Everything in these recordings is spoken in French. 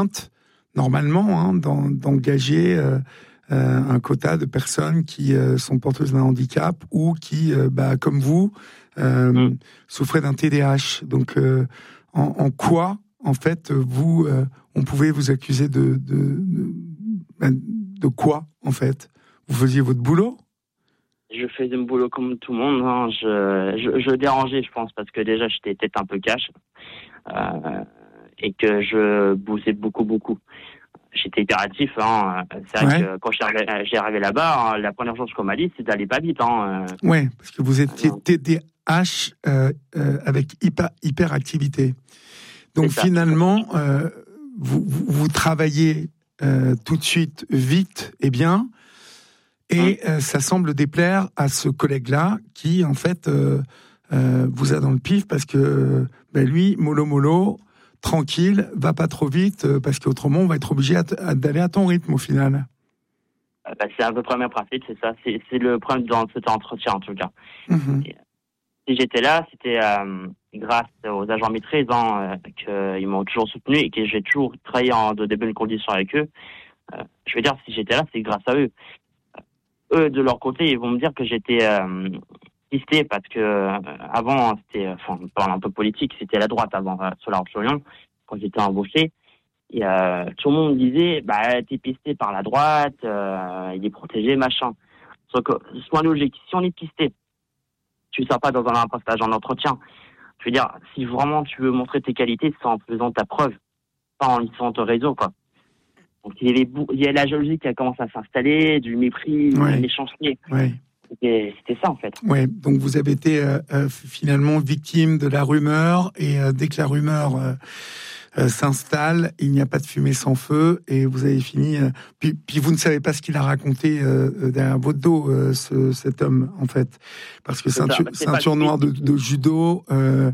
normalement, d'engager un quota de personnes qui sont porteuses d'un handicap ou qui, comme vous, souffraient d'un TDAH. Donc, en quoi, en fait, vous, on pouvait vous accuser de quoi, en fait? Vous faisiez votre boulot? Je faisais mon boulot comme tout le monde. Hein. Je dérangeais, je pense, parce que déjà, j'étais tête un peu cash et que je bossais beaucoup. J'étais hyperactif. Hein. C'est vrai que quand j'ai arrivé là-bas, la première chose qu'on m'a dit, c'est d'aller pas vite. Oui, parce que vous étiez TDAH avec hyperactivité. Donc finalement, vous travaillez tout de suite vite et bien. Et ça semble déplaire à ce collègue-là qui, en fait, vous a dans le pif parce que lui, mollo, tranquille, va pas trop vite parce qu'autrement, on va être obligé d'aller à ton rythme au final. C'est un peu le premier principe, c'est ça. C'est le problème dans cet entretien, en tout cas. Et, si j'étais là, c'était grâce aux agents maîtrises qu'ils m'ont toujours soutenu et que j'ai toujours travaillé dans de bonnes conditions avec eux. Je veux dire, si j'étais là, c'est grâce à eux. Eux, de leur côté, ils vont me dire que j'étais pisté parce que avant, c'était, on parle un peu politique, c'était la droite avant sur la Roche-sur-Yon, quand j'étais embauché. Et tout le monde me disait, t'es pisté par la droite, il est protégé, machin. Sauf que, sois logique, si on est pisté, tu ne sors pas dans un passage en entretien. Je veux dire, si vraiment tu veux montrer tes qualités, c'est en faisant ta preuve, pas en lisant ton réseau, quoi. Donc il y a la jalousie qui a commencé à s'installer, du mépris, de méchanceté. C'était ça en fait. Oui, donc vous avez été finalement victime de la rumeur et dès que la rumeur s'installe, il n'y a pas de fumée sans feu et vous avez fini. Puis vous ne savez pas ce qu'il a raconté derrière votre dos, cet homme en fait, parce que ceinture noire de judo.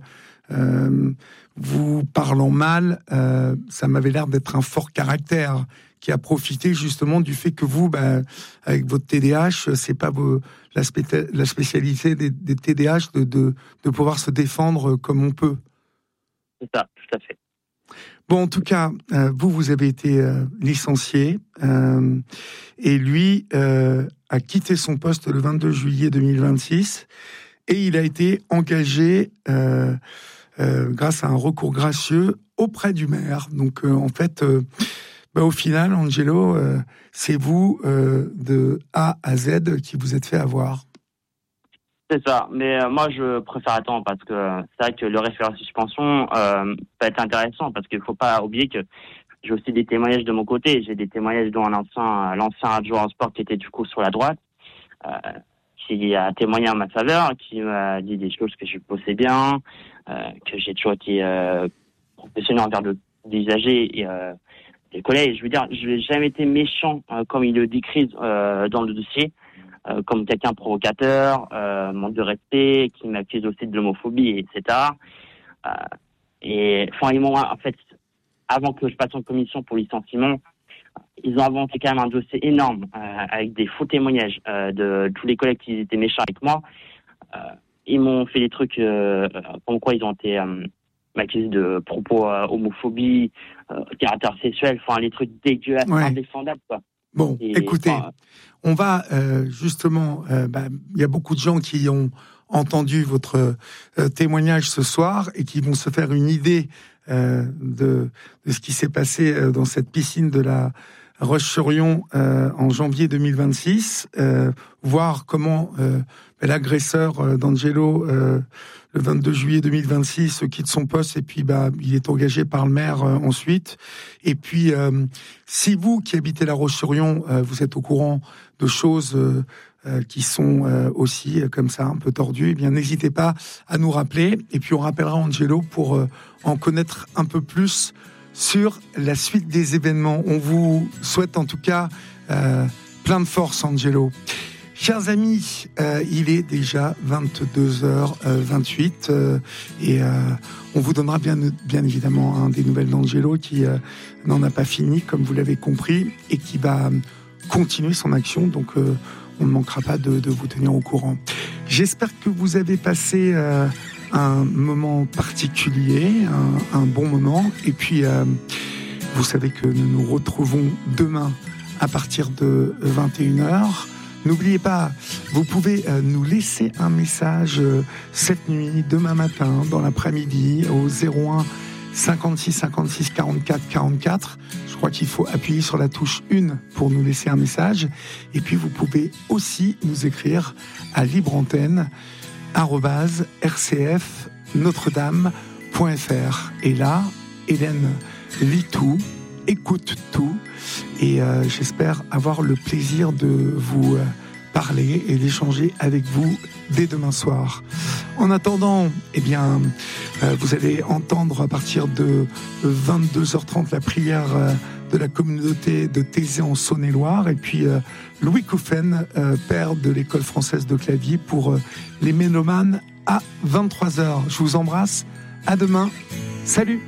Vous parlant mal, ça m'avait l'air d'être un fort caractère qui a profité justement du fait que vous, avec votre TDAH, c'est pas la spécialité des TDAH de pouvoir se défendre comme on peut. C'est ça, tout à fait. Bon, en tout cas, vous avez été licencié et lui a quitté son poste le 22 juillet 2026 et il a été engagé grâce à un recours gracieux auprès du maire. Donc, en fait, au final, Angelo, c'est vous, de A à Z, qui vous êtes fait avoir. C'est ça. Mais moi, je préfère attendre parce que c'est vrai que le référé suspension peut être intéressant parce qu'il ne faut pas oublier que j'ai aussi des témoignages de mon côté. J'ai des témoignages dont l'ancien adjoint en sport qui était du coup sur la droite, qui a témoigné en ma faveur, qui m'a dit des choses que je bossais bien, que j'ai toujours été professionnel envers des usagers et des collègues. Je veux dire, je n'ai jamais été méchant comme il le décrit dans le dossier, comme quelqu'un provocateur, manque de respect, qui m'accuse aussi de l'homophobie, etc. Et enfin, ils m'ont, en fait, avant que je passe en commission pour licenciement, ils ont inventé quand même un dossier énorme avec des faux témoignages de tous les collègues qui étaient méchants avec moi. Ils m'ont fait des trucs comme quoi ils ont été m'accusés de propos homophobie, caractère sexuel, enfin les trucs dégueulasses, indéfendables, quoi. Bon, écoutez, on va justement, il y a beaucoup de gens qui ont entendu votre témoignage ce soir et qui vont se faire une idée de ce qui s'est passé dans cette piscine de la Roche-sur-Yon en janvier 2026, voir comment l'agresseur d'Angelo, le 22 juillet 2026, quitte son poste et puis il est engagé par le maire ensuite. Et puis, si vous qui habitez la Roche-sur-Yon, vous êtes au courant de choses qui sont aussi comme ça un peu tordues, eh bien n'hésitez pas à nous rappeler. Et puis on rappellera Angelo pour en connaître un peu plus sur la suite des événements. On vous souhaite en tout cas plein de force, Angelo. Chers amis, il est déjà 22h28 et on vous donnera bien évidemment des nouvelles d'Angelo qui n'en a pas fini, comme vous l'avez compris, et qui va continuer son action. Donc, on ne manquera pas de vous tenir au courant. J'espère que vous avez passé un moment particulier, un bon moment. Et puis, Vous savez que nous nous retrouvons demain à partir de 21h. N'oubliez pas, vous pouvez nous laisser un message cette nuit, demain matin, dans l'après-midi, au 01 56 56 44 44. Je crois qu'il faut appuyer sur la touche 1 pour nous laisser un message. Et puis vous pouvez aussi nous écrire à libreantenne@rcfnotredame.fr. Et là, Hélène lit tout, écoute tout, et j'espère avoir le plaisir de vous parler et d'échanger avec vous dès demain soir. En attendant, eh bien, vous allez entendre à partir de 22h30 la prière de la communauté de Thésée en Saône-et-Loire, et puis Louis Couffen, père de l'école française de clavier, pour les mélomanes à 23h. Je vous embrasse, à demain, salut!